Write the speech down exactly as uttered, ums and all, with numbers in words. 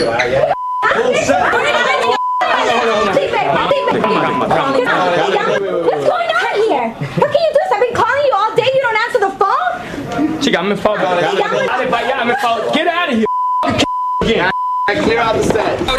What's going on here? What can you do? I've been calling you all day. You don't answer the phone? Chica, I'm in fault. Get out of here. I clear out the set.